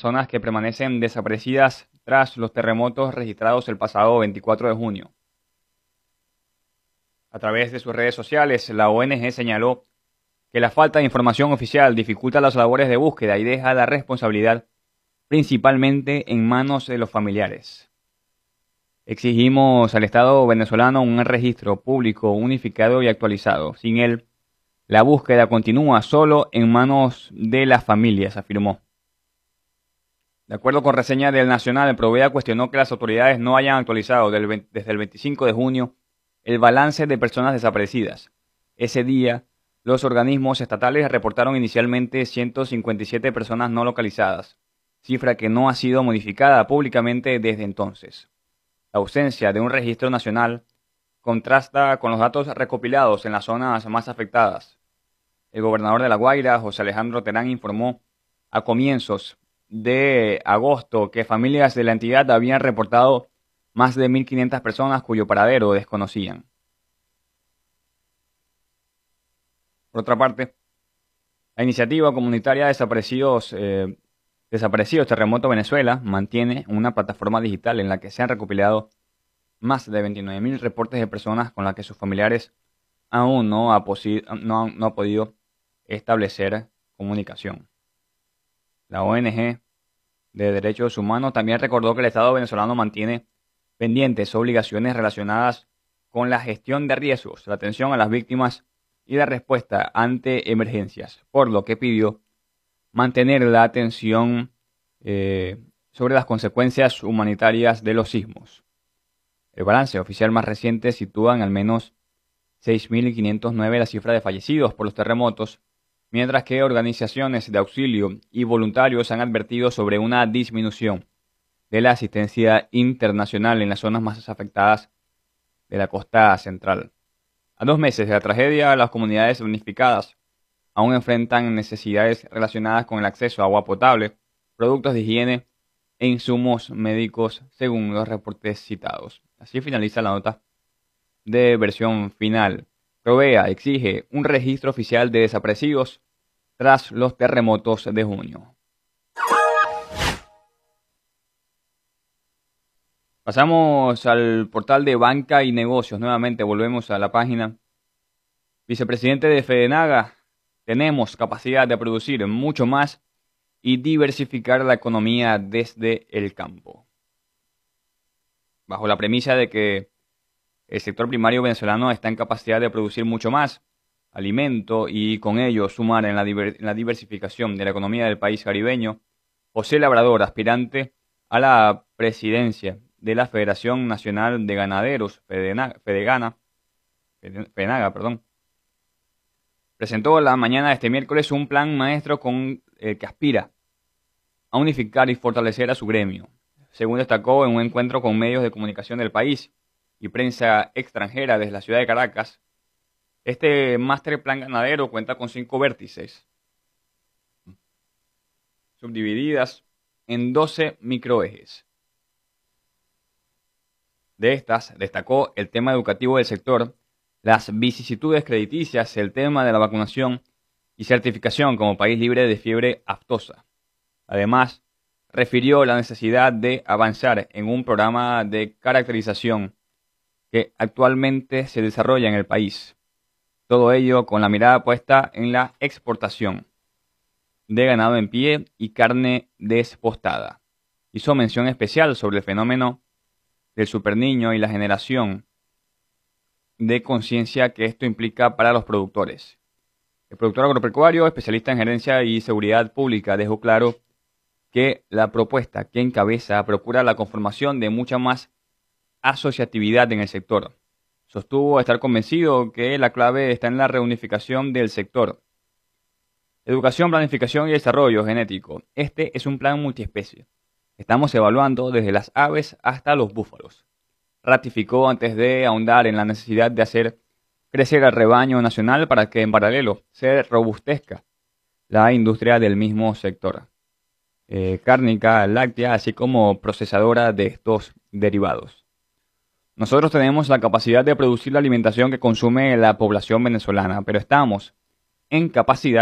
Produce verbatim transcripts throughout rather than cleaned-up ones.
personas que permanecen desaparecidas tras los terremotos registrados el pasado veinticuatro de junio. A través de sus redes sociales, la O N G señaló que la falta de información oficial dificulta las labores de búsqueda y deja la responsabilidad principalmente en manos de los familiares. Exigimos al Estado venezolano un registro público unificado y actualizado. Sin él, la búsqueda continúa solo en manos de las familias, afirmó. De acuerdo con reseña del Nacional, Provea cuestionó que las autoridades no hayan actualizado del desde el veinticinco de junio el balance de personas desaparecidas. Ese día, los organismos estatales reportaron inicialmente ciento cincuenta y siete personas no localizadas, cifra que no ha sido modificada públicamente desde entonces. La ausencia de un registro nacional contrasta con los datos recopilados en las zonas más afectadas. El gobernador de La Guaira, José Alejandro Terán, informó a comienzos de agosto que familias de la entidad habían reportado más de mil quinientas personas cuyo paradero desconocían. Por otra parte, la iniciativa comunitaria Desaparecidos, eh, Desaparecidos Terremoto Venezuela mantiene una plataforma digital en la que se han recopilado más de veintinueve mil reportes de personas con las que sus familiares aún no ha, no, no ha podido establecer comunicación. La O N G de Derechos Humanos también recordó que el Estado venezolano mantiene pendientes obligaciones relacionadas con la gestión de riesgos, la atención a las víctimas y la respuesta ante emergencias, por lo que pidió mantener la atención eh, sobre las consecuencias humanitarias de los sismos. El balance oficial más reciente sitúa en al menos seis mil quinientos nueve la cifra de fallecidos por los terremotos, mientras que organizaciones de auxilio y voluntarios han advertido sobre una disminución de la asistencia internacional en las zonas más afectadas de la costa central. A dos meses de la tragedia, las comunidades damnificadas aún enfrentan necesidades relacionadas con el acceso a agua potable, productos de higiene e insumos médicos, según los reportes citados. Así finaliza la nota de versión final. Provea exige un registro oficial de desaparecidos tras los terremotos de junio. Pasamos al portal de Banca y Negocios. Nuevamente volvemos a la página. Vicepresidente de FEDENAGA, tenemos capacidad de producir mucho más y diversificar la economía desde el campo. Bajo la premisa de que el sector primario venezolano está en capacidad de producir mucho más alimento y con ello sumar en la, diver en la diversificación de la economía del país caribeño, José Labrador, aspirante a la presidencia de la Federación Nacional de Ganaderos, Fedena, Fedegana, FEDENAGA, perdón, presentó la mañana de este miércoles un plan maestro con el que aspira a unificar y fortalecer a su gremio, según destacó en un encuentro con medios de comunicación del país y prensa extranjera desde la ciudad de Caracas. Este Master Plan Ganadero cuenta con cinco vértices, subdivididas en doce microejes. De estas, destacó el tema educativo del sector, las vicisitudes crediticias, el tema de la vacunación y certificación como país libre de fiebre aftosa. Además, refirió la necesidad de avanzar en un programa de caracterización que actualmente se desarrolla en el país. Todo ello con la mirada puesta en la exportación de ganado en pie y carne despostada. Hizo mención especial sobre el fenómeno del superniño y la generación de conciencia que esto implica para los productores. El productor agropecuario, especialista en gerencia y seguridad pública, dejó claro que la propuesta que encabeza procura la conformación de mucha más asociatividad en el sector. Sostuvo estar convencido que la clave está en la reunificación del sector. Educación, planificación y desarrollo genético. Este es un plan multiespecie. Estamos evaluando desde las aves hasta los búfalos. Ratificó antes de ahondar en la necesidad de hacer crecer al rebaño nacional para que en paralelo se robustezca la industria del mismo sector, eh, cárnica, láctea, así como procesadora de estos derivados. Nosotros tenemos la capacidad de producir la alimentación que consume la población venezolana, pero estamos en capacidad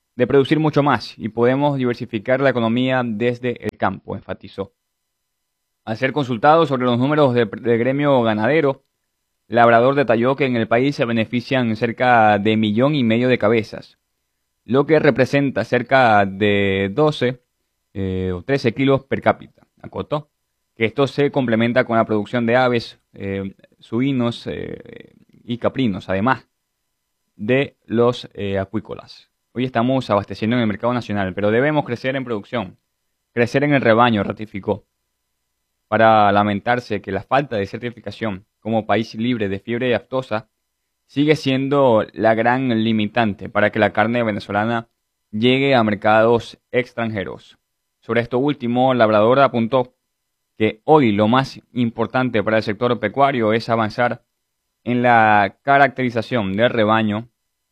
de producir mucho más y podemos diversificar la economía desde el campo, enfatizó. Al ser consultado sobre los números del de gremio ganadero, Labrador detalló que en el país se benefician cerca de millón y medio de cabezas, lo que representa cerca de doce eh, o trece kilos per cápita. Acotó que esto se complementa con la producción de aves, eh, suinos eh, y caprinos, además de los eh, acuícolas. Hoy estamos abasteciendo en el mercado nacional, pero debemos crecer en producción, crecer en el rebaño, ratificó, para lamentarse que la falta de certificación como país libre de fiebre aftosa sigue siendo la gran limitante para que la carne venezolana llegue a mercados extranjeros. Sobre esto último, Labrador apuntó que hoy lo más importante para el sector pecuario es avanzar en la caracterización del rebaño.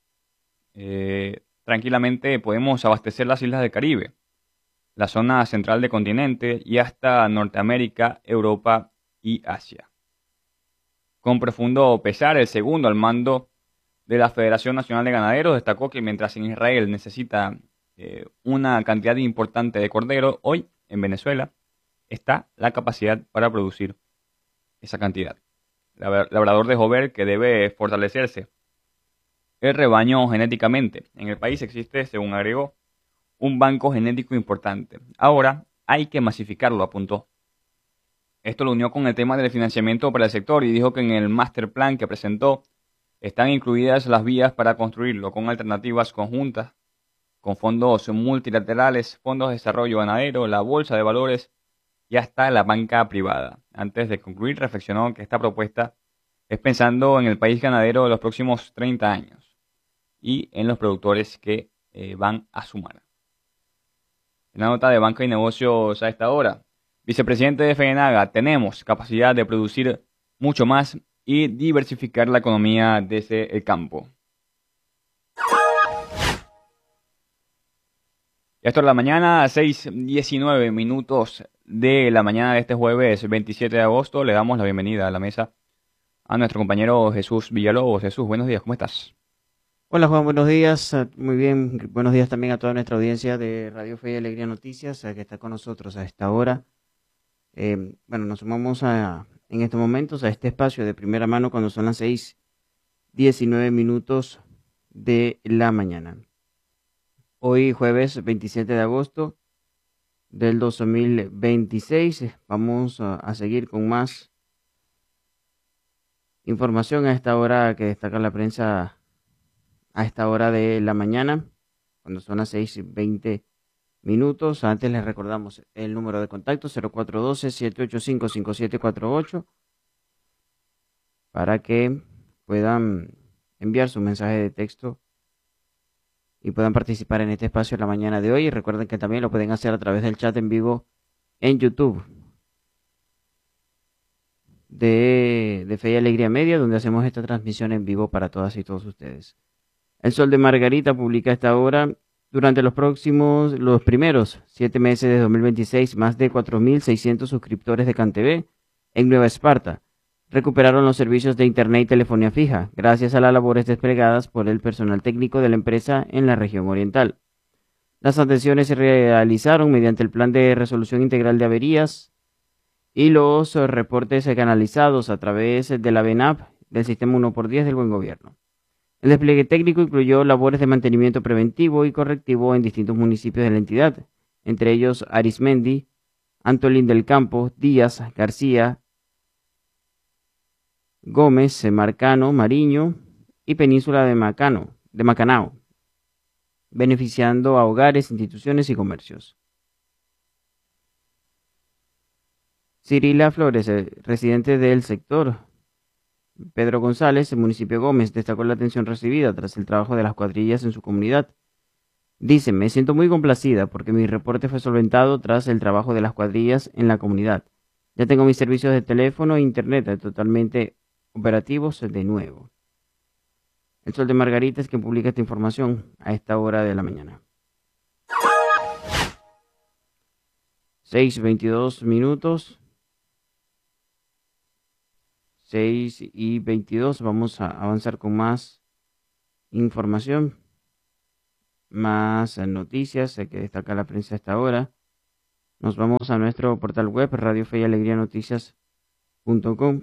Eh, tranquilamente podemos abastecer las islas del Caribe, la zona central del continente y hasta Norteamérica, Europa y Asia. Con profundo pesar, el segundo al mando de la Federación Nacional de Ganaderos destacó que mientras en Israel necesita eh, una cantidad importante de cordero, hoy en Venezuela está la capacidad para producir esa cantidad. Labrador dejó ver que debe fortalecerse el rebaño genéticamente. En el país existe, según agregó, un banco genético importante. Ahora hay que masificarlo, apuntó. Esto lo unió con el tema del financiamiento para el sector y dijo que en el master plan que presentó están incluidas las vías para construirlo con alternativas conjuntas, con fondos multilaterales, fondos de desarrollo ganadero, la bolsa de valores y hasta la banca privada. Antes de concluir, reflexionó que esta propuesta es pensando en el país ganadero de los próximos treinta años y en los productores que eh, van a sumar. En la nota de Banca y Negocios a esta hora, vicepresidente de FENAGA, tenemos capacidad de producir mucho más y diversificar la economía desde el campo. Y esto es la mañana, a seis diecinueve minutos de la mañana de este jueves veintisiete de agosto. Le damos la bienvenida a la mesa a nuestro compañero Jesús Villalobos. Jesús, buenos días, ¿cómo estás? Hola Juan, buenos días. eh, Muy bien, buenos días también a toda nuestra audiencia de Radio Fe y Alegría Noticias, eh, que está con nosotros a esta hora. Eh, bueno, nos sumamos a, en estos momentos a este espacio de primera mano cuando son las seis diecinueve minutos de la mañana. Hoy jueves veintisiete de agosto del dos mil veintiséis, eh, vamos a, a seguir con más información a esta hora que destaca la prensa a esta hora de la mañana, cuando son las seis veinte minutos. Antes les recordamos el número de contacto cero cuatro uno dos, siete ocho cinco, cinco siete cuatro ocho para que puedan enviar su mensaje de texto y puedan participar en este espacio en la mañana de hoy. Y recuerden que también lo pueden hacer a través del chat en vivo en YouTube de, de Fe y Alegría Media, donde hacemos esta transmisión en vivo para todas y todos ustedes. El Sol de Margarita publica a esta hora: durante los próximos, los primeros siete meses de dos mil veintiséis, más de cuatro mil seiscientos suscriptores de CanTV en Nueva Esparta recuperaron los servicios de Internet y telefonía fija, gracias a las labores desplegadas por el personal técnico de la empresa en la región oriental. Las atenciones se realizaron mediante el Plan de Resolución Integral de Averías y los reportes canalizados a través de la VENAP del Sistema uno por diez del Buen Gobierno. El despliegue técnico incluyó labores de mantenimiento preventivo y correctivo en distintos municipios de la entidad, entre ellos Arismendi, Antolín del Campo, Díaz, García, Gómez, Marcano, Mariño y Península de Macano, de Macanao, beneficiando a hogares, instituciones y comercios. Cirila Flores, residente del sector Pedro González, el municipio Gómez, destacó la atención recibida tras el trabajo de las cuadrillas en su comunidad. Dice: me siento muy complacida porque mi reporte fue solventado tras el trabajo de las cuadrillas en la comunidad. Ya tengo mis servicios de teléfono e internet totalmente operativos de nuevo. El Sol de Margarita es quien publica esta información a esta hora de la mañana. seis veintidós minutos. seis y veintidós. Vamos a avanzar con más información. más noticias que destaca la prensa a esta hora. Nos vamos a nuestro portal web, Radio Fe y Alegría Noticias punto com.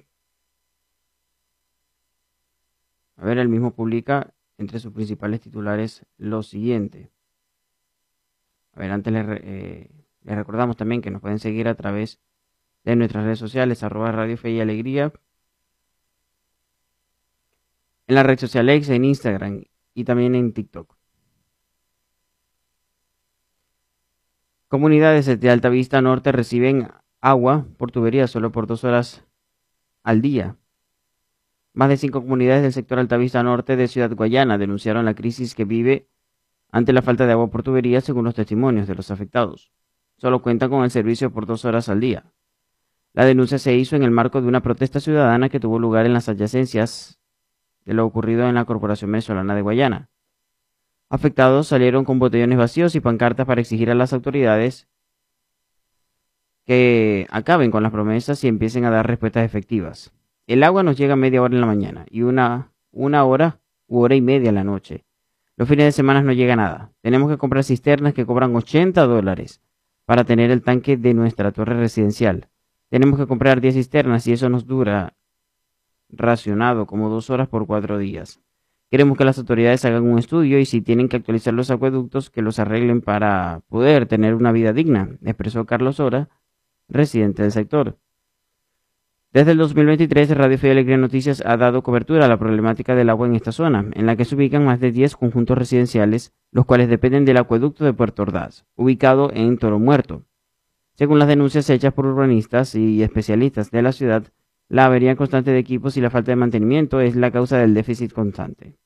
A ver, el mismo publica entre sus principales titulares lo siguiente. A ver, antes les, eh, les recordamos también que nos pueden seguir a través de nuestras redes sociales, arroba Radio Fe y Alegría, en la red social X, en Instagram y también en TikTok. Comunidades de Altavista Norte reciben agua por tubería solo por dos horas al día. Más de cinco comunidades del sector Altavista Norte de Ciudad Guayana denunciaron la crisis que vive ante la falta de agua por tubería, según los testimonios de los afectados. Solo cuentan con el servicio por dos horas al día. La denuncia se hizo en el marco de una protesta ciudadana que tuvo lugar en las adyacencias de lo ocurrido en la Corporación Venezolana de Guayana. Afectados salieron con botellones vacíos y pancartas para exigir a las autoridades que acaben con las promesas y empiecen a dar respuestas efectivas. El agua nos llega media hora en la mañana y una, una hora u hora y media en la noche. Los fines de semana no llega nada. Tenemos que comprar cisternas que cobran ochenta dólares para tener el tanque de nuestra torre residencial. Tenemos que comprar diez cisternas y eso nos dura racionado como dos horas por cuatro días. Queremos que las autoridades hagan un estudio y si tienen que actualizar los acueductos, que los arreglen para poder tener una vida digna, expresó Carlos Ora, residente del sector. Desde el dos mil veintitrés, Radio Fe y Alegría Noticias ha dado cobertura a la problemática del agua en esta zona, en la que se ubican más de diez conjuntos residenciales, los cuales dependen del acueducto de Puerto Ordaz, ubicado en Toro Muerto. Según las denuncias hechas por urbanistas y especialistas de la ciudad, la avería constante de equipos y la falta de mantenimiento es la causa del déficit constante.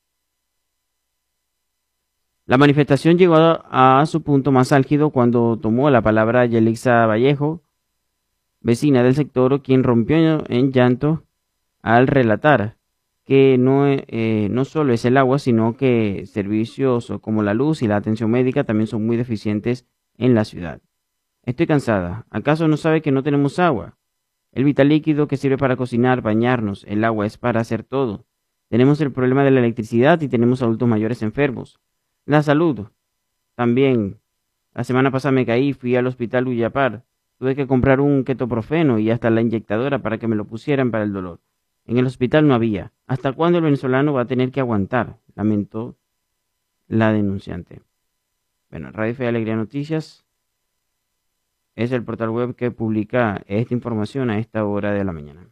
La manifestación llegó a, a su punto más álgido cuando tomó la palabra Yelixa Vallejo, vecina del sector, quien rompió en llanto al relatar que no, eh, no solo es el agua, sino que servicios como la luz y la atención médica también son muy deficientes en la ciudad. Estoy cansada. ¿Acaso no sabe que no tenemos agua? El vital líquido que sirve para cocinar, bañarnos, el agua es para hacer todo. Tenemos el problema de la electricidad y tenemos adultos mayores enfermos. La salud, también. La semana pasada me caí, fui al hospital Uyapar. Tuve que comprar un ketoprofeno y hasta la inyectadora para que me lo pusieran para el dolor. En el hospital no había. ¿Hasta cuándo el venezolano va a tener que aguantar?, lamentó la denunciante. Bueno, Radio Fe y Alegría Noticias es el portal web que publica esta información a esta hora de la mañana.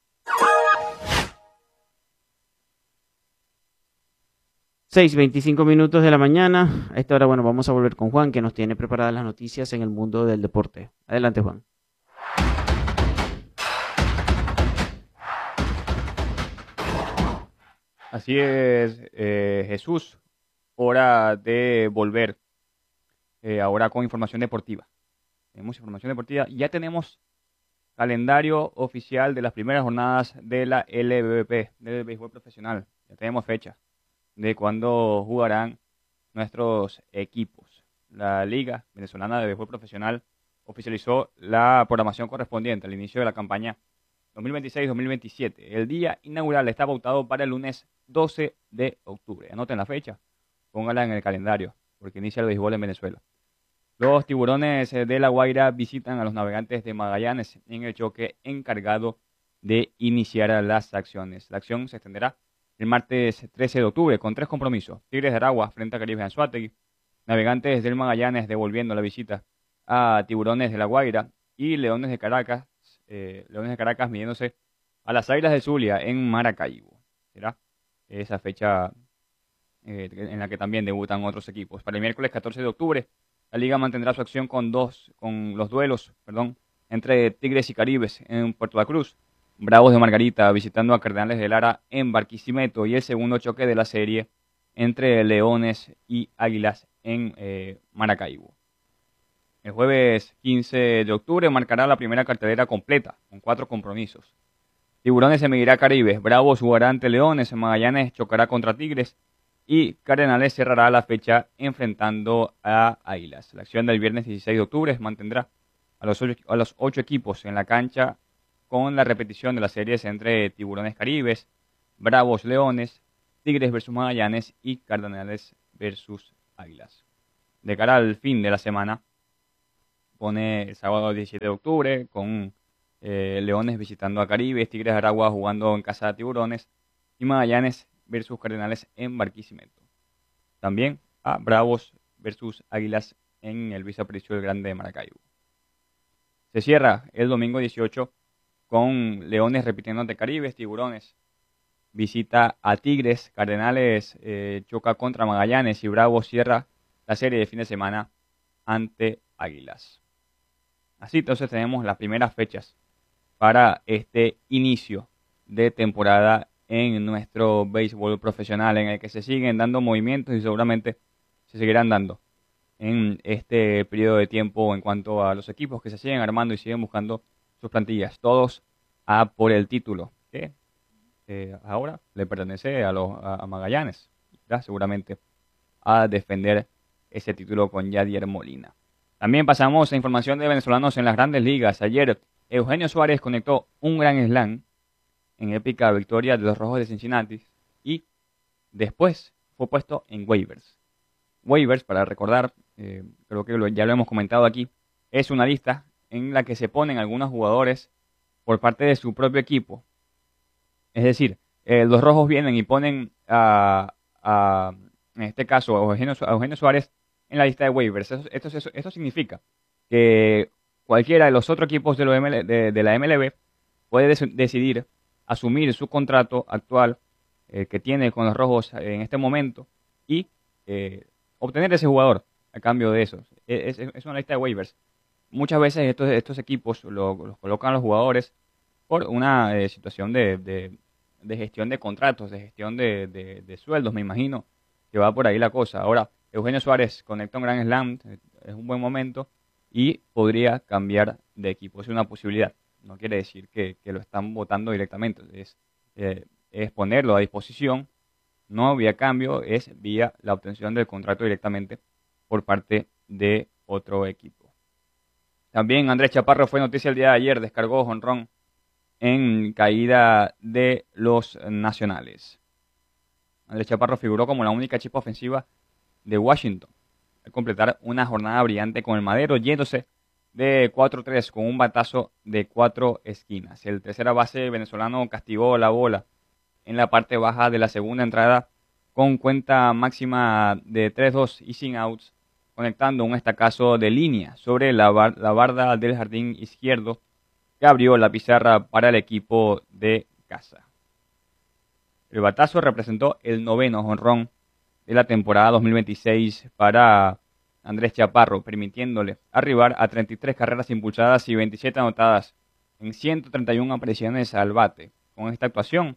seis veinticinco minutos de la mañana. A esta hora, bueno, vamos a volver con Juan, que nos tiene preparadas las noticias en el mundo del deporte. Adelante, Juan. Así es, eh, Jesús. Hora de volver. Eh, ahora con información deportiva. Tenemos información deportiva. Ya tenemos calendario oficial de las primeras jornadas de la L V P, del béisbol profesional. Ya tenemos fecha de cuándo jugarán nuestros equipos. La Liga Venezolana de Béisbol Profesional oficializó la programación correspondiente al inicio de la campaña dos mil veintiséis dos mil veintisiete. El día inaugural está pautado para el lunes doce de octubre. Anoten la fecha, póngala en el calendario, porque inicia el béisbol en Venezuela. Los Tiburones de La Guaira visitan a los Navegantes de Magallanes en el choque encargado de iniciar las acciones. La acción se extenderá el martes trece de octubre con tres compromisos. Tigres de Aragua frente a Caribe Anzoátegui, Navegantes del Magallanes devolviendo la visita a Tiburones de La Guaira y Leones de Caracas, eh, Leones de Caracas midiéndose a las Águilas del Zulia en Maracaibo. Será esa fecha eh, en la que también debutan otros equipos. Para el miércoles catorce de octubre, la Liga mantendrá su acción con dos, con los duelos, perdón, entre Tigres y Caribes en Puerto La Cruz. Bravos de Margarita visitando a Cardenales de Lara en Barquisimeto y el segundo choque de la serie entre Leones y Águilas en eh, Maracaibo. El jueves quince de octubre marcará la primera cartelera completa con cuatro compromisos. Tiburones se medirá a Caribes, Bravos jugará ante Leones, Magallanes chocará contra Tigres y Cardenales cerrará la fecha enfrentando a Águilas. La acción del viernes dieciséis de octubre mantendrá a los ocho, a los ocho equipos en la cancha con la repetición de las series entre Tiburones Caribes, Bravos Leones, Tigres versus Magallanes y Cardenales versus Águilas. De cara al fin de la semana, pone el sábado diecisiete de octubre con eh, Leones visitando a Caribe, Tigres de Aragua jugando en casa de Tiburones y Magallanes versus Cardenales en Barquisimeto. También a Bravos versus Águilas en el Luis Aparicio del Grande de Maracaibo. Se cierra el domingo dieciocho con Leones repitiendo ante Caribe, Tiburones visita a Tigres, Cardenales eh, choca contra Magallanes y Bravos cierra la serie de fin de semana ante Águilas. Así entonces tenemos las primeras fechas para este inicio de temporada en nuestro béisbol profesional, en el que se siguen dando movimientos y seguramente se seguirán dando en este periodo de tiempo en cuanto a los equipos que se siguen armando y siguen buscando sus plantillas, todos a por el título, que eh, ahora le pertenece a, los, a Magallanes, ¿verdad? Seguramente a defender ese título con Yadier Molina. También pasamos a información de venezolanos en las grandes ligas. Ayer Eugenio Suárez conectó un gran slam en épica victoria de los Rojos de Cincinnati y después fue puesto en waivers. Waivers, para recordar, eh, creo que lo, ya lo hemos comentado aquí, es una lista en la que se ponen algunos jugadores por parte de su propio equipo. Es decir, eh, los Rojos vienen y ponen a, a en este caso, a Eugenio, a Eugenio Suárez en la lista de waivers. Esto, esto, esto, esto significa que cualquiera de los otros equipos de, lo M L, de, de la M L B puede des, decidir asumir su contrato actual eh, que tiene con los Rojos en este momento y eh, obtener ese jugador a cambio de eso. Es, es, es una lista de waivers. Muchas veces estos, estos equipos lo, los colocan a los jugadores por una eh, situación de, de, de gestión de contratos, de gestión de, de, de sueldos, me imagino que va por ahí la cosa. Ahora, Eugenio Suárez conecta un gran slam, es un buen momento y podría cambiar de equipo. Es una posibilidad. No quiere decir que, que lo están votando directamente. Es, eh, es ponerlo a disposición, no vía cambio, es vía la obtención del contrato directamente por parte de otro equipo. También Andrés Chaparro fue noticia el día de ayer, descargó jonrón en caída de los Nacionales. Andrés Chaparro figuró como la única chispa ofensiva de Washington al completar una jornada brillante con el Madero, yéndose de cuatro tres con un batazo de cuatro esquinas. El tercera base venezolano castigó la bola en la parte baja de la segunda entrada con cuenta máxima de tres dos y sin outs, conectando un estacazo de línea sobre la, bar la barda del jardín izquierdo que abrió la pizarra para el equipo de casa. El batazo representó el noveno jonrón de la temporada dos mil veintiséis para Andrés Chaparro, permitiéndole arribar a treinta y tres carreras impulsadas y veintisiete anotadas en ciento treinta y una apariciones al bate. Con esta actuación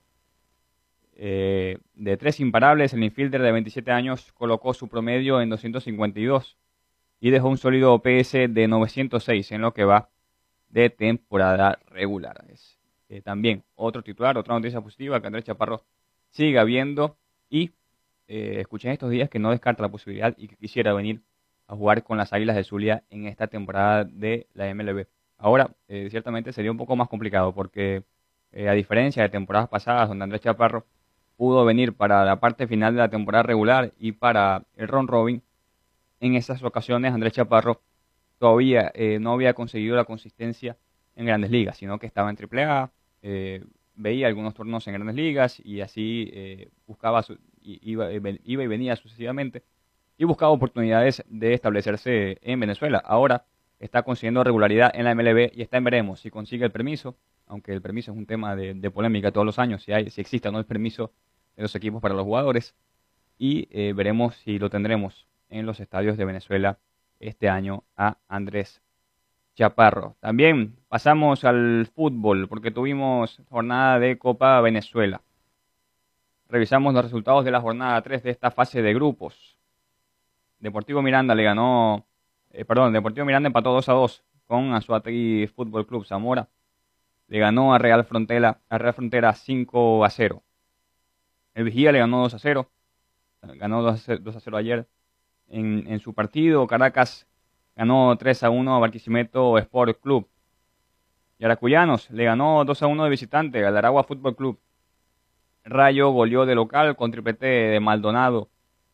eh, de tres imparables, el infielder de veintisiete años colocó su promedio en doscientos cincuenta y dos y dejó un sólido O P S de novecientos seis en lo que va de temporada regular. Es, eh, también otro titular, otra noticia positiva, que Andrés Chaparro siga viendo y eh, escuché en estos días que no descarta la posibilidad y que quisiera venir a jugar con las Águilas de Zulia en esta temporada de la M L B. Ahora, eh, ciertamente sería un poco más complicado porque eh, a diferencia de temporadas pasadas donde Andrés Chaparro pudo venir para la parte final de la temporada regular y para el round robin, en esas ocasiones Andrés Chaparro todavía eh, no había conseguido la consistencia en Grandes Ligas, sino que estaba en triple A, eh, veía algunos turnos en Grandes Ligas y así eh, buscaba su, iba, iba y venía sucesivamente y buscaba oportunidades de establecerse en Venezuela. Ahora está consiguiendo regularidad en la M L B y está en veremos si consigue el permiso, aunque el permiso es un tema de, de polémica todos los años, si, hay, si existe o no el permiso de los equipos para los jugadores, y eh, veremos si lo tendremos en los estadios de Venezuela este año a Andrés Chaparro. También pasamos al fútbol porque tuvimos jornada de Copa Venezuela. Revisamos los resultados de la jornada tres de esta fase de grupos. Deportivo Miranda le ganó, eh, perdón, Deportivo Miranda empató dos a dos con Anzoátegui Fútbol Club. Zamora le ganó a Real Frontera, a Real Frontera cinco a cero. El Vigía le ganó dos a cero. Ganó dos a cero ayer en, en su partido. Caracas ganó tres a uno a Barquisimeto Sport Club. Yaracuyanos le ganó dos a uno de visitante al Aragua Fútbol Club. Rayo goleó de local con triplete de Maldonado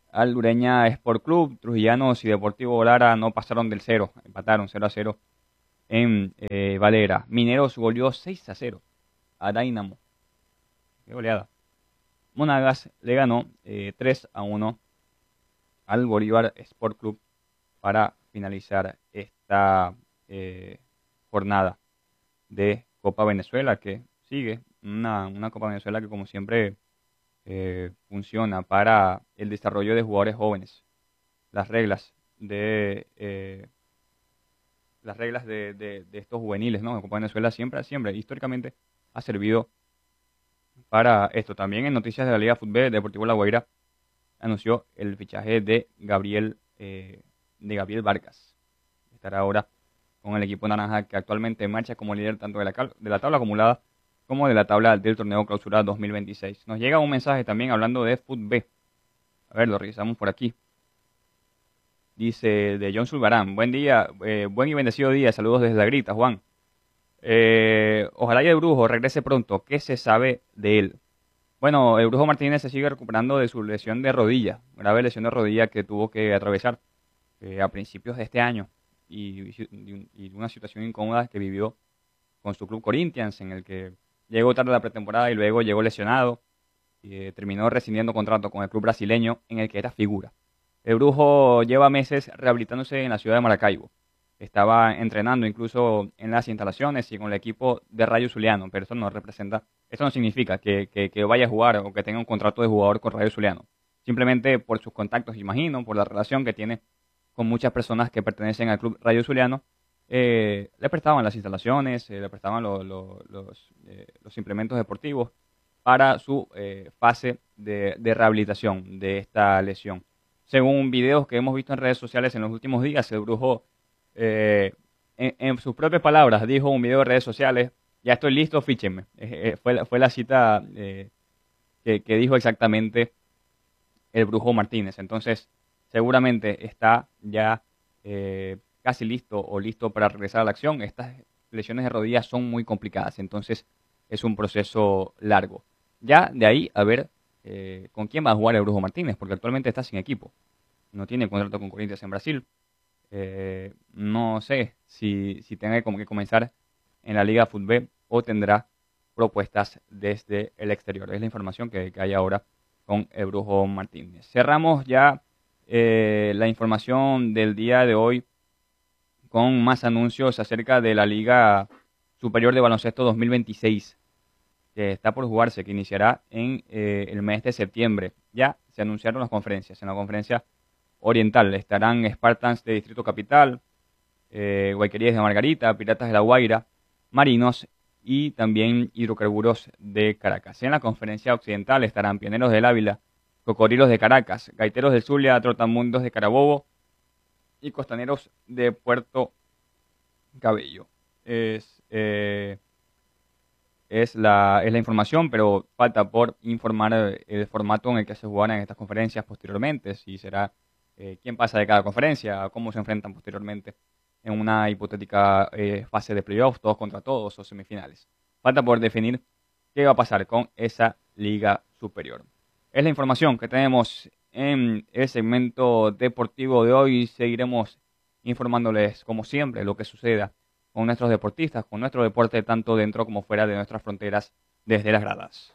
al Ureña Sport Club. Trujillanos y Deportivo Lara no pasaron del cero, empataron cero a cero en eh, Valera. Mineros goleó seis a cero a Dynamo. Qué goleada. Monagas le ganó eh, tres a uno al Bolívar Sport Club para finalizar esta eh, jornada de Copa Venezuela, que sigue una, una Copa Venezuela que como siempre eh, funciona para el desarrollo de jugadores jóvenes. Las reglas de eh, las reglas de, de, de estos juveniles, ¿no? La Copa Venezuela siempre, siempre, históricamente ha servido para esto. También en noticias de la Liga Fútbol, Deportivo La Guaira anunció el fichaje de Gabriel eh, de Gabriel Vargas. Estará ahora con el equipo naranja, que actualmente marcha como líder tanto de la, de la tabla acumulada como de la tabla del torneo clausura dos mil veintiséis. Nos llega un mensaje también hablando de fútbol. A ver, lo revisamos por aquí. Dice de John Zulbarán: buen día, eh, buen y bendecido día, saludos desde la grita, Juan. Eh, ojalá y el Brujo regrese pronto. ¿Qué se sabe de él? Bueno, el Brujo Martínez se sigue recuperando de su lesión de rodilla, grave lesión de rodilla que tuvo que atravesar eh, a principios de este año, y, y, y una situación incómoda que vivió con su club Corinthians, en el que llegó tarde a la pretemporada y luego llegó lesionado y eh, terminó rescindiendo contrato con el club brasileño en el que era figura. El Brujo lleva meses rehabilitándose en la ciudad de Maracaibo. Estaba entrenando incluso en las instalaciones y con el equipo de Rayo Zuliano, pero eso no representa, eso no significa que, que, que vaya a jugar o que tenga un contrato de jugador con Rayo Zuliano. Simplemente por sus contactos, imagino, por la relación que tiene con muchas personas que pertenecen al club Rayo Zuliano, eh, le prestaban las instalaciones, eh, le prestaban lo, lo, los, eh, los implementos deportivos para su eh, fase de, de rehabilitación de esta lesión. Según videos que hemos visto en redes sociales en los últimos días, el Brujo, eh, en, en sus propias palabras, dijo en un video de redes sociales: ya estoy listo, fíchenme. Eh, eh, fue, la, fue la cita eh, que, que dijo exactamente el Brujo Martínez. Entonces, seguramente está ya eh, casi listo o listo para regresar a la acción. Estas lesiones de rodillas son muy complicadas, entonces es un proceso largo. Ya de ahí a ver eh, con quién va a jugar el Brujo Martínez, porque actualmente está sin equipo. No tiene contrato con Corinthians en Brasil. Eh, no sé si, si tenga que comenzar en la Liga Fútbol o tendrá propuestas desde el exterior. Es la información que, que hay ahora con el Brujo Martínez. Cerramos ya eh, la información del día de hoy con más anuncios acerca de la Liga Superior de Baloncesto dos mil veintiséis, que está por jugarse, que iniciará en eh, el mes de septiembre. Ya se anunciaron las conferencias. En la conferencia oriental estarán Spartans de Distrito Capital, eh, Guayquerías de Margarita, Piratas de la Guaira, Marinos y también Hidrocarburos de Caracas. En la conferencia occidental estarán Pioneros del Ávila, Cocodrilos de Caracas, Gaiteros del Zulia, Trotamundos de Carabobo y Costaneros de Puerto Cabello. Es, eh, es, la, es la información, pero falta por informar el formato en el que se jugarán estas conferencias posteriormente, si será eh, quién pasa de cada conferencia, cómo se enfrentan posteriormente en una hipotética eh, fase de playoffs, todos contra todos o semifinales. Falta por definir qué va a pasar con esa liga superior. Es la información que tenemos en el segmento deportivo de hoy. Seguiremos informándoles, como siempre, lo que suceda con nuestros deportistas, con nuestro deporte, tanto dentro como fuera de nuestras fronteras, desde las gradas.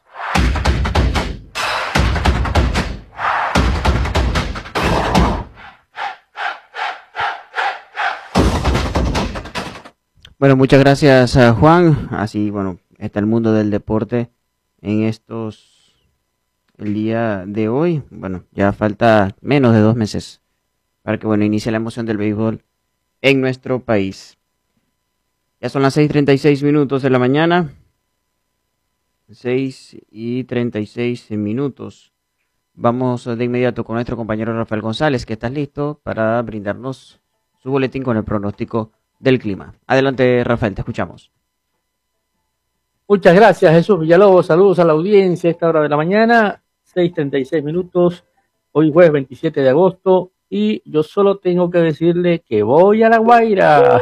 Bueno, muchas gracias a Juan. Así, bueno, está el mundo del deporte en estos, el día de hoy. Bueno, ya falta menos de dos meses para que, bueno, inicie la emoción del béisbol en nuestro país. Ya son las seis y treinta y seis minutos de la mañana. seis y treinta y seis minutos. Vamos de inmediato con nuestro compañero Rafael González, que está listo para brindarnos su boletín con el pronóstico del clima. Adelante, Rafael, te escuchamos. Muchas gracias, Jesús Villalobos. Saludos a la audiencia a esta hora de la mañana, seis y treinta y seis minutos, hoy jueves veintisiete de agosto, y yo solo tengo que decirle que voy a La Guaira.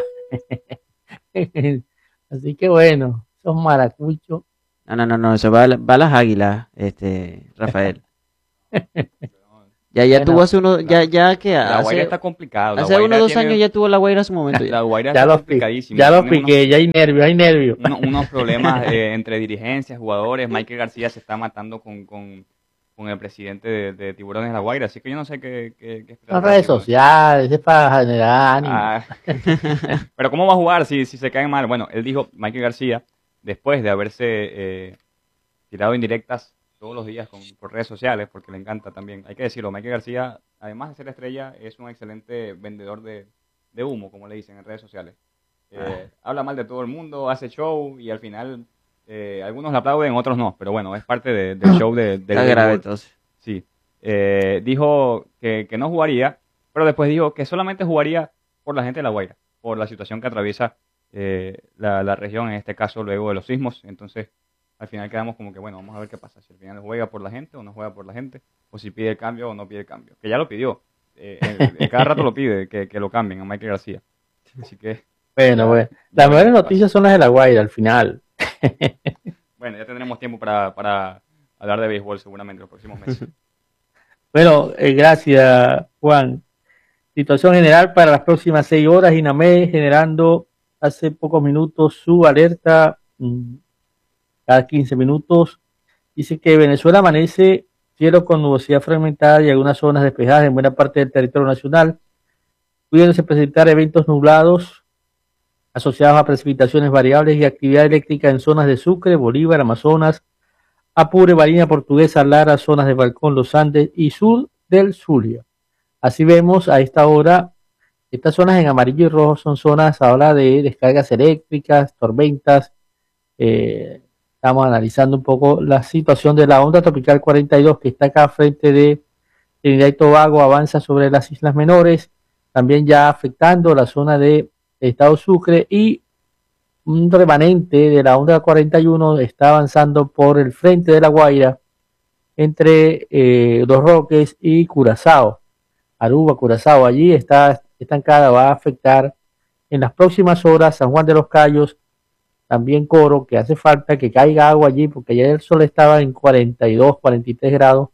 Así que bueno, son maracuchos. No, no, no, no, eso va, va a las águilas, este, Rafael. Ya, ya Bueno, tuvo hace unos, ya, ya que La Guaira hace, está complicado. La hace unos Guaira dos tiene- años ya tuvo la Guaira a su momento. La Guaira ya está los piqué, complicadísima. ya los Tiene unos- piqué, ya hay nervios, hay nervios. uno- unos problemas eh, entre dirigencias, jugadores. Michael García se está matando con, con, con el presidente de, de Tiburones de La Guaira, así que yo no sé qué, qué, qué esperar Las de redes Tiburones. sociales, es para generar ánimo. Ah, pero ¿cómo va a jugar si, si se cae mal? Bueno, él dijo, Michael García, después de haberse eh, tirado indirectas todos los días con, por redes sociales, porque le encanta también, hay que decirlo, Michael García, además de ser estrella, es un excelente vendedor de, de humo, como le dicen en redes sociales. Eh, habla mal de todo el mundo, hace show y al final eh, algunos le aplauden, otros no, pero bueno, es parte de- del show de, del Está grave béisbol. entonces. Sí. Eh, dijo que, que no jugaría, pero después dijo que solamente jugaría por la gente de La Guaira, por la situación que atraviesa eh, la, la región, en este caso luego de los sismos. Entonces, al final quedamos como que, bueno, vamos a ver qué pasa, si al final juega por la gente o no juega por la gente, o si pide el cambio o no pide el cambio, que ya lo pidió. Eh, eh, eh, cada rato lo pide, que, que lo cambien a Michael García. Así que, Bueno, ya, bueno. ya Las veremos mejores qué noticias son las de La Guaira al final. bueno, ya tendremos tiempo para, para hablar de béisbol seguramente los próximos meses. Bueno, eh, gracias, Juan. Situación general para las próximas seis horas. INAME generando hace pocos minutos su alerta mm, cada quince minutos. Dice que Venezuela amanece cielo con nubosidad fragmentada y algunas zonas despejadas en buena parte del territorio nacional, pudiéndose presentar eventos nublados asociados a precipitaciones variables y actividad eléctrica en zonas de Sucre, Bolívar, Amazonas, Apure, Barinas Portuguesa, Lara, zonas de Falcón, Los Andes y sur del Zulia. Así vemos a esta hora, estas zonas en amarillo y rojo son zonas ahora de descargas eléctricas, tormentas. Eh, estamos analizando un poco la situación de la onda tropical cuarenta y dos que está acá frente de Trinidad y Tobago, avanza sobre las islas menores, también ya afectando la zona de Estado Sucre, y un remanente de la onda cuarenta y uno está avanzando por el frente de La Guaira entre eh, Dos Roques y Curazao, Aruba, Curazao. Allí está estancada, va a afectar en las próximas horas San Juan de los Cayos, también Coro, que hace falta que caiga agua allí porque ayer el sol estaba en cuarenta y dos, cuarenta y tres grados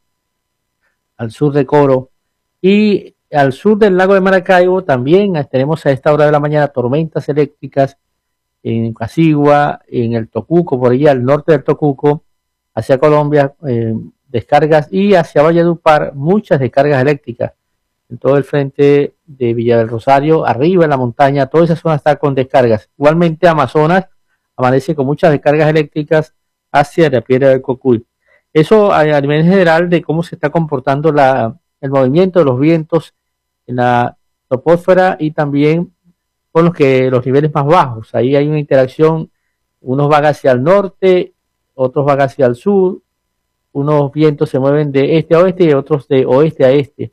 al sur de Coro, y al sur del lago de Maracaibo también tenemos a esta hora de la mañana tormentas eléctricas en Casigua, en el Tocuco, por allá al norte del Tocuco, hacia Colombia, eh, descargas, y hacia Valledupar muchas descargas eléctricas en todo el frente de Villa del Rosario, arriba en la montaña, toda esa zona está con descargas. Igualmente Amazonas amanece con muchas descargas eléctricas hacia la Piedra del Cocuy. Eso a, a nivel general de cómo se está comportando la, el movimiento de los vientos en la topósfera y también con los que los niveles más bajos. Ahí hay una interacción, unos van hacia el norte, otros van hacia el sur, unos vientos se mueven de este a oeste y otros de oeste a este.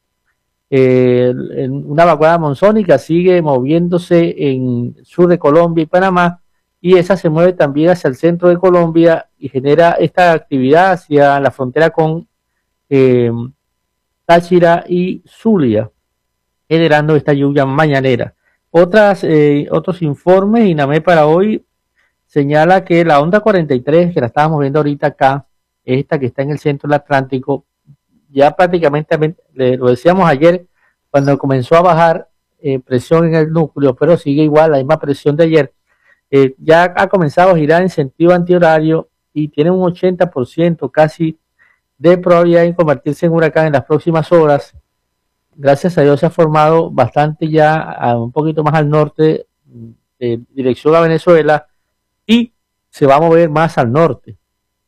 Eh, una vaguada monzónica sigue moviéndose en el sur de Colombia y Panamá, y esa se mueve también hacia el centro de Colombia y genera esta actividad hacia la frontera con eh, Táchira y Zulia, generando esta lluvia mañanera. Otras, eh, otros informes, INAME para hoy señala que la onda cuarenta y tres, que la estábamos viendo ahorita acá, esta que está en el centro del Atlántico, ya prácticamente, lo decíamos ayer, cuando comenzó a bajar eh, presión en el núcleo, pero sigue igual, la misma presión de ayer, eh, ya ha comenzado a girar en sentido antihorario y tiene un ochenta por ciento casi de probabilidad de convertirse en huracán en las próximas horas. Gracias a Dios se ha formado bastante ya, a un poquito más al norte, de dirección a Venezuela, y se va a mover más al norte.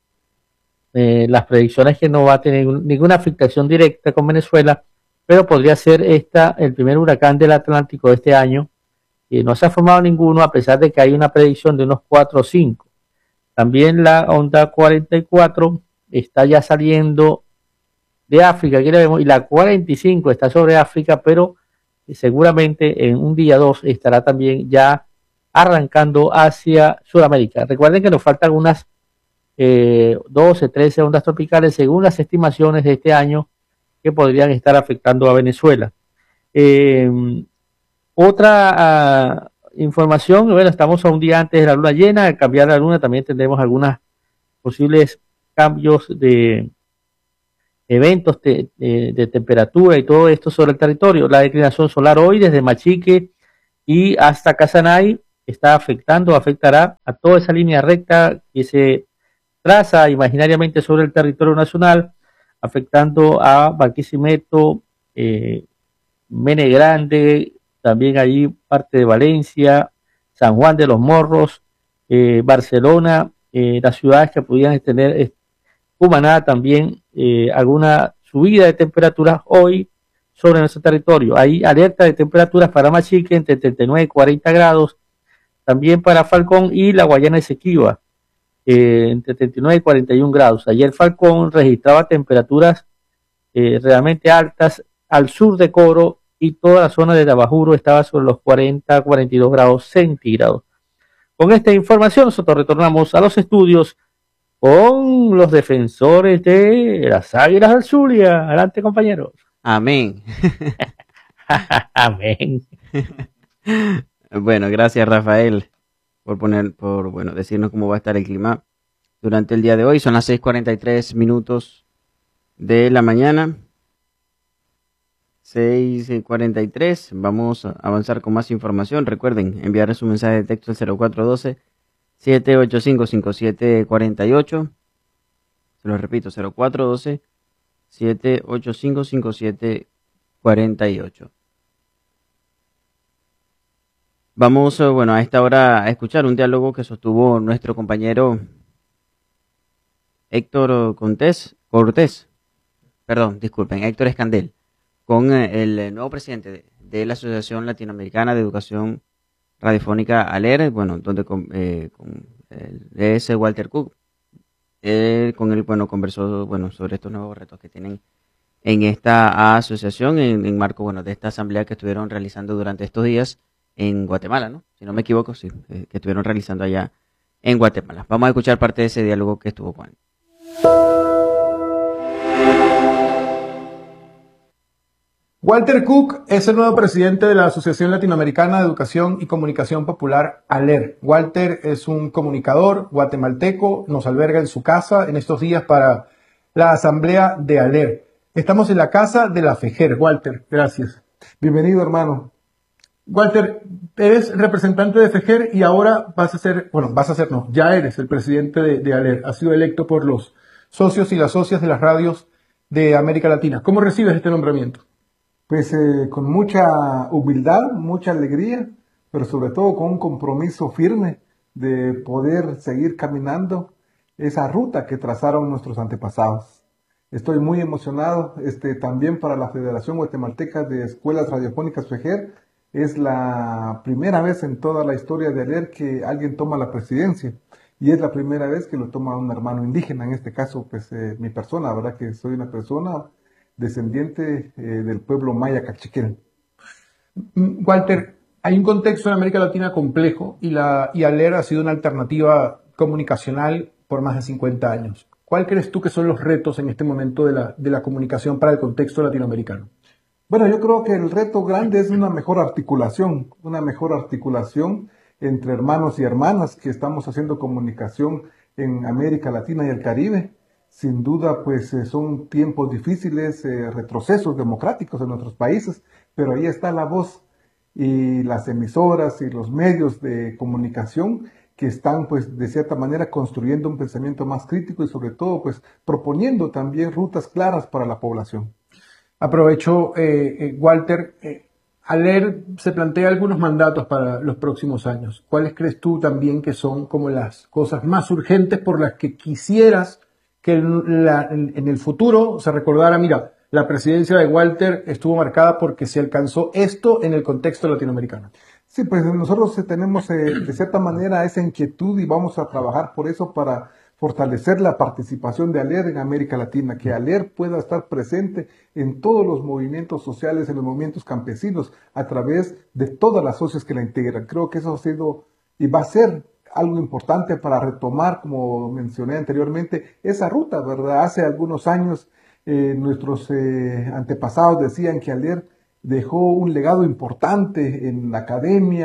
Eh, las predicciones que no va a tener ninguna afectación directa con Venezuela, pero podría ser esta el primer huracán del Atlántico de este año. Y no se ha formado ninguno, a pesar de que hay una predicción de unos cuatro o cinco. También la onda cuarenta y cuatro está ya saliendo de África, aquí la vemos, y la cuarenta y cinco está sobre África, pero seguramente en un día o dos estará también ya arrancando hacia Sudamérica. Recuerden que nos faltan algunas eh, doce, trece ondas tropicales según las estimaciones de este año que podrían estar afectando a Venezuela. Eh, otra uh, información, bueno, estamos a un día antes de la luna llena. Al cambiar la luna también tendremos algunos posibles cambios de eventos te, de, de temperatura y todo esto sobre el territorio. La declinación solar hoy desde Machique y hasta Casanay está afectando, afectará a toda esa línea recta que se traza imaginariamente sobre el territorio nacional, afectando a Barquisimeto, eh, Mene Grande, también allí parte de Valencia, San Juan de los Morros, eh, Barcelona, eh, las ciudades que pudieran tener, eh, Cumaná también, eh, alguna subida de temperaturas hoy sobre nuestro territorio. Hay alerta de temperaturas para Machique entre treinta y nueve y cuarenta grados, también para Falcón y la Guayana Esequiba, eh, entre treinta y nueve y cuarenta y uno grados. Ayer Falcón registraba temperaturas eh, realmente altas al sur de Coro y toda la zona de Navajuro estaba sobre los cuarenta a cuarenta y dos grados centígrados. Con esta información nosotros retornamos a los estudios con los defensores de las Águilas del Zulia. Adelante, compañeros. Amén. Amén. Bueno, gracias Rafael por poner, por bueno, decirnos cómo va a estar el clima durante el día de hoy. Son las seis cuarenta y tres minutos de la mañana. seis cuarenta y tres. Vamos a avanzar con más información. Recuerden enviar su mensaje de texto al cero cuatro uno dos, siete ocho cinco, cinco siete cuatro ocho. Se lo repito, cero cuatro uno dos, siete ocho cinco, cinco siete cuatro ocho. Vamos, bueno, a esta hora a escuchar un diálogo que sostuvo nuestro compañero Héctor Cortés, Cortés, perdón, disculpen, Héctor Escandel, con el nuevo presidente de, de la Asociación Latinoamericana de Educación Radiofónica ALER, bueno, donde con, eh, con el, es Walter Cook. Él, con él, bueno, conversó, bueno, sobre estos nuevos retos que tienen en esta asociación, en, en marco, bueno, de esta asamblea que estuvieron realizando durante estos días en Guatemala, ¿no? Si no me equivoco, sí, eh, que estuvieron realizando allá en Guatemala. Vamos a escuchar parte de ese diálogo que estuvo con él. Walter Cook es el nuevo presidente de la Asociación Latinoamericana de Educación y Comunicación Popular, ALER. Walter es un comunicador guatemalteco, nos alberga en su casa en estos días para la asamblea de ALER. Estamos en la casa de la FEJER. Walter, gracias. Bienvenido, hermano. Walter, eres representante de FEJER y ahora vas a ser, bueno, vas a ser, no, ya eres el presidente de, de ALER. Has sido electo por los socios y las socias de las radios de América Latina. ¿Cómo recibes este nombramiento? Pues eh, con mucha humildad, mucha alegría, pero sobre todo con un compromiso firme de poder seguir caminando esa ruta que trazaron nuestros antepasados. Estoy muy emocionado, este, también para la Federación Guatemalteca de Escuelas Radiofónicas FEJER. Es la primera vez en toda la historia de ALER que alguien toma la presidencia. Y es la primera vez que lo toma un hermano indígena, en este caso, pues eh, mi persona, ¿verdad? Que soy una persona descendiente eh, del pueblo maya cachiquel. Walter, hay un contexto en América Latina complejo y, la, y ALER ha sido una alternativa comunicacional por más de cincuenta años. ¿Cuál crees tú que son los retos en este momento de la, de la comunicación para el contexto latinoamericano? Bueno, yo creo que el reto grande es una mejor articulación, una mejor articulación entre hermanos y hermanas que estamos haciendo comunicación en América Latina y el Caribe. Sin duda, pues eh, son tiempos difíciles, eh, retrocesos democráticos en nuestros países, pero ahí está la voz y las emisoras y los medios de comunicación que están, pues, de cierta manera construyendo un pensamiento más crítico y sobre todo, pues, proponiendo también rutas claras para la población. Aprovecho, eh, eh, Walter, eh, ALER se plantea algunos mandatos para los próximos años. ¿Cuáles crees tú también que son como las cosas más urgentes por las que quisieras que en, la, en, en el futuro se recordara, mira, la presidencia de Walter estuvo marcada porque se alcanzó esto en el contexto latinoamericano? Sí, pues nosotros tenemos eh, de cierta manera esa inquietud y vamos a trabajar por eso para fortalecer la participación de ALER en América Latina, que ALER pueda estar presente en todos los movimientos sociales, en los movimientos campesinos, a través de todas las socias que la integran. Creo que eso ha sido y va a ser algo importante para retomar, como mencioné anteriormente, esa ruta, ¿verdad? Hace algunos años eh, nuestros eh, antepasados decían que ALER dejó un legado importante en la academia,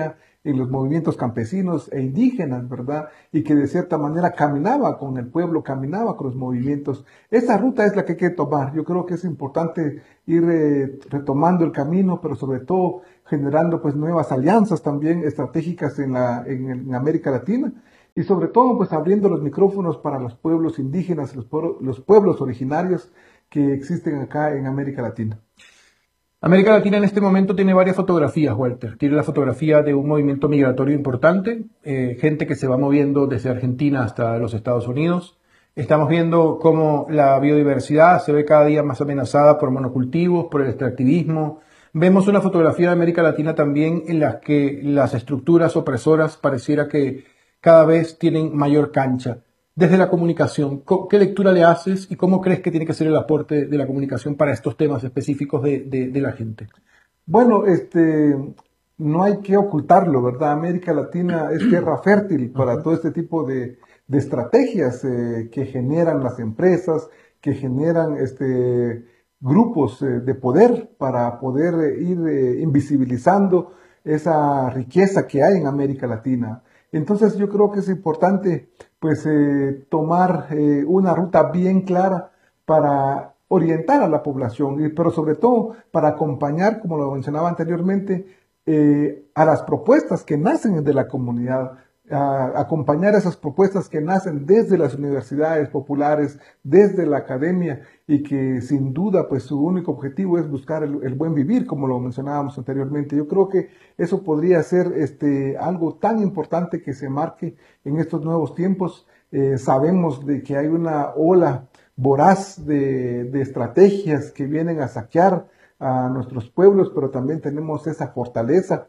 en los movimientos campesinos e indígenas, ¿verdad? Y que de cierta manera caminaba con el pueblo, caminaba con los movimientos. Esa ruta es la que hay que tomar. Yo creo que es importante ir eh, retomando el camino, pero sobre todo generando pues nuevas alianzas también estratégicas en, la, en, en América Latina. Y sobre todo, pues abriendo los micrófonos para los pueblos indígenas, los pueblos, los pueblos originarios que existen acá en América Latina. América Latina en este momento tiene varias fotografías, Walter. Tiene la fotografía de un movimiento migratorio importante, eh, gente que se va moviendo desde Argentina hasta los Estados Unidos. Estamos viendo cómo la biodiversidad se ve cada día más amenazada por monocultivos, por el extractivismo. Vemos una fotografía de América Latina también en la que las estructuras opresoras pareciera que cada vez tienen mayor cancha. Desde la comunicación, ¿qué lectura le haces y cómo crees que tiene que ser el aporte de la comunicación para estos temas específicos de, de, de la gente? Bueno, este, no hay que ocultarlo, ¿verdad? América Latina es tierra fértil para uh-huh. todo este tipo de, de estrategias eh, que generan las empresas, que generan este, grupos eh, de poder para poder eh, ir eh, invisibilizando esa riqueza que hay en América Latina. Entonces yo creo que es importante pues eh, tomar eh, una ruta bien clara para orientar a la población, pero sobre todo para acompañar, como lo mencionaba anteriormente, eh, a las propuestas que nacen de la comunidad, a acompañar esas propuestas que nacen desde las universidades populares, desde la academia, y que sin duda pues su único objetivo es buscar el, el buen vivir, como lo mencionábamos anteriormente. Yo creo que eso podría ser este, algo tan importante que se marque en estos nuevos tiempos. Eh, sabemos de que hay una ola voraz de, de estrategias que vienen a saquear a nuestros pueblos, pero también tenemos esa fortaleza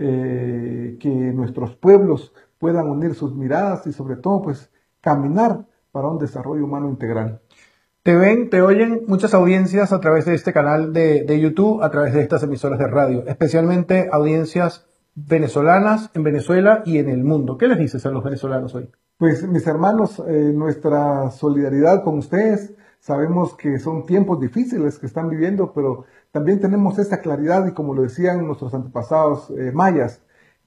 eh, que nuestros pueblos puedan unir sus miradas y sobre todo pues caminar para un desarrollo humano integral. Te ven, te oyen muchas audiencias a través de este canal de, de YouTube, a través de estas emisoras de radio, especialmente audiencias venezolanas en Venezuela y en el mundo. ¿Qué les dices a los venezolanos hoy? Pues mis hermanos, eh, nuestra solidaridad con ustedes. Sabemos que son tiempos difíciles que están viviendo, pero también tenemos esa claridad y como lo decían nuestros antepasados eh, mayas,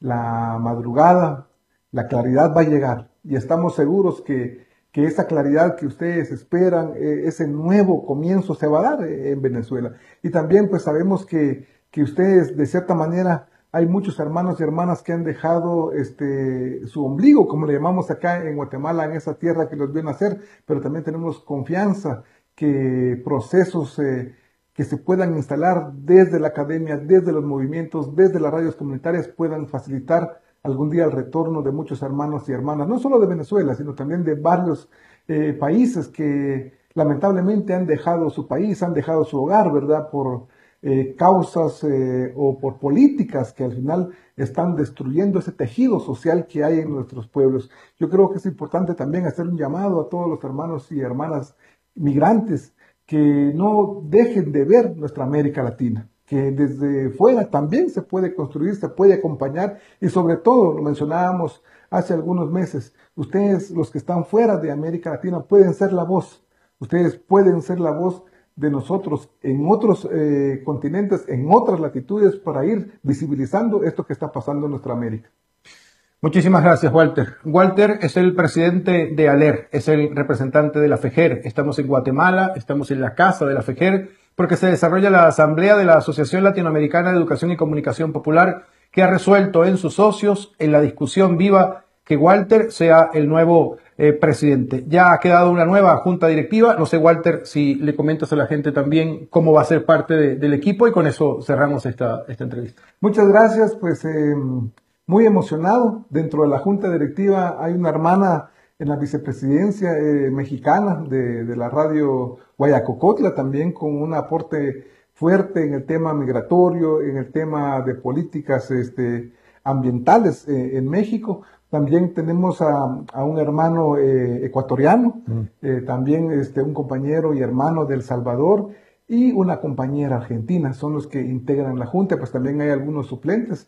la madrugada, la claridad va a llegar y estamos seguros que, que esa claridad que ustedes esperan, eh, ese nuevo comienzo se va a dar eh, en Venezuela. Y también pues sabemos que, que ustedes de cierta manera hay muchos hermanos y hermanas que han dejado este, su ombligo, como le llamamos acá en Guatemala, en esa tierra que los vio nacer, pero también tenemos confianza que procesos eh, que se puedan instalar desde la academia, desde los movimientos, desde las radios comunitarias puedan facilitar algún día el retorno de muchos hermanos y hermanas, no solo de Venezuela, sino también de varios eh, países que lamentablemente han dejado su país, han dejado su hogar, ¿verdad? Por eh, causas eh, o por políticas que al final están destruyendo ese tejido social que hay en nuestros pueblos. Yo creo que es importante también hacer un llamado a todos los hermanos y hermanas migrantes que no dejen de ver nuestra América Latina, que desde fuera también se puede construir, se puede acompañar y sobre todo, lo mencionábamos hace algunos meses, ustedes los que están fuera de América Latina pueden ser la voz, ustedes pueden ser la voz de nosotros en otros eh, continentes, en otras latitudes para ir visibilizando esto que está pasando en nuestra América. Muchísimas gracias, Walter. Walter es el presidente de ALER, es el representante de la FEJER. Estamos en Guatemala, estamos en la casa de la FEJER, porque se desarrolla la asamblea de la Asociación Latinoamericana de Educación y Comunicación Popular, que ha resuelto en sus socios, en la discusión viva, que Walter sea el nuevo eh, presidente. Ya ha quedado una nueva junta directiva. No sé, Walter, si le comentas a la gente también cómo va a ser parte de, del equipo y con eso cerramos esta, esta entrevista. Muchas gracias, pues eh, muy emocionado. Dentro de la junta directiva hay una hermana en la vicepresidencia eh, mexicana de, de la radio Guayacocotla, también con un aporte fuerte en el tema migratorio, en el tema de políticas este, ambientales eh, en México. También tenemos a, a un hermano eh, ecuatoriano, mm. eh, también este, un compañero y hermano de El Salvador y una compañera argentina, son los que integran la Junta, pues también hay algunos suplentes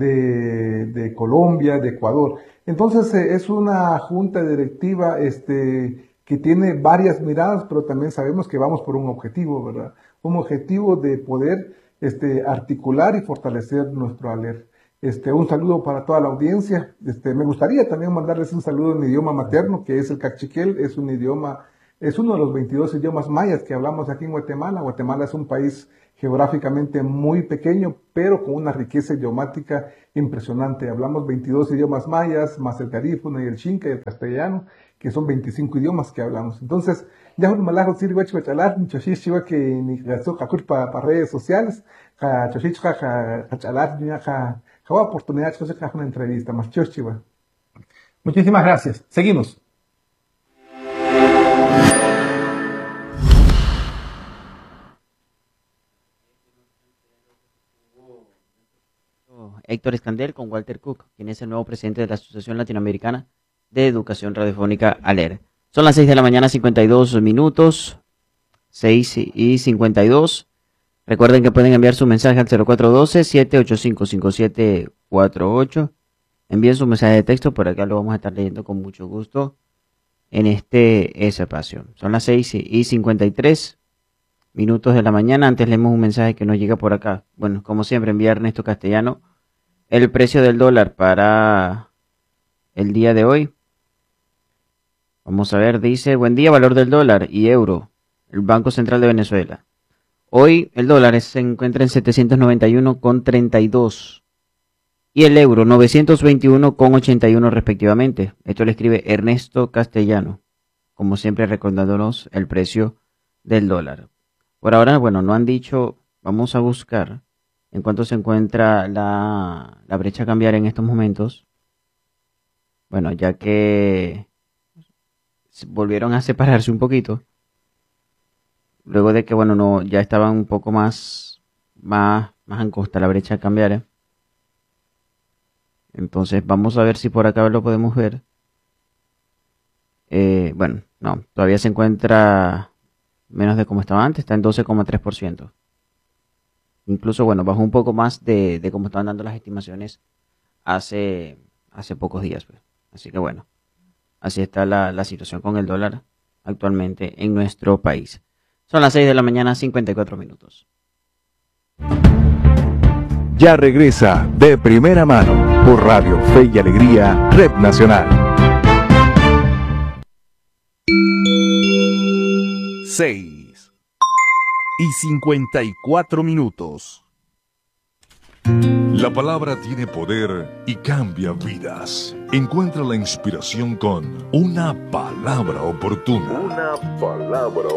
de, de Colombia, de Ecuador. Entonces eh, es una junta directiva este, que tiene varias miradas, pero también sabemos que vamos por un objetivo, ¿verdad? Un objetivo de poder este, articular y fortalecer nuestro ALER. Este, un saludo para toda la audiencia. Este, me gustaría también mandarles un saludo en mi idioma materno, que es el cachiquel. Es un idioma, es uno de los veintidós idiomas mayas que hablamos aquí en Guatemala. Guatemala es un país geográficamente muy pequeño, pero con una riqueza idiomática impresionante. Hablamos veintidós idiomas mayas, más el garífuna y el xinca y el castellano, que son veinticinco idiomas que hablamos. Entonces, ya un malajo sirve chalar, choshis que ni para redes sociales, choshis chalar, ja oportunidad de hacer una entrevista más chiva. Muchísimas gracias. Seguimos. Héctor Escandel con Walter Cook, quien es el nuevo presidente de la Asociación Latinoamericana de Educación Radiofónica ALER. Son las seis de la mañana, cincuenta y dos minutos, seis y cincuenta y dos. Recuerden que pueden enviar su mensaje al cero cuatro uno dos, siete ocho cinco, cinco siete cuatro ocho. Envíen su mensaje de texto, por acá lo vamos a estar leyendo con mucho gusto en este espacio. Son las seis y cincuenta y tres minutos de la mañana. Antes leemos un mensaje que nos llega por acá. Bueno, como siempre, envía Ernesto Castellano el precio del dólar para el día de hoy. Vamos a ver, dice, buen día, valor del dólar y euro, el Banco Central de Venezuela. Hoy el dólar se encuentra en setecientos noventa y uno con treinta y dos y el euro novecientos veintiuno con ochenta y uno respectivamente. Esto le escribe Ernesto Castellano, como siempre recordándonos el precio del dólar. Por ahora, bueno, no han dicho, vamos a buscar en cuánto se encuentra la, la brecha cambiaria en estos momentos. Bueno, ya que volvieron a separarse un poquito. Luego de que, bueno, no, ya estaba un poco más, más, más angosta la brecha cambiaria. Entonces, vamos a ver si por acá lo podemos ver. Eh, bueno, no, todavía se encuentra menos de como estaba antes, está en doce coma tres por ciento. Incluso, bueno, bajó un poco más de, de como estaban dando las estimaciones hace, hace pocos días. Pues. Así que, bueno, así está la, la situación con el dólar actualmente en nuestro país. Son las seis de la mañana, cincuenta y cuatro minutos. Ya regresa De Primera Mano por Radio Fe y Alegría, Red Nacional. seis y cincuenta y cuatro minutos. La palabra tiene poder y cambia vidas. Encuentra la inspiración con una palabra oportuna. Una palabra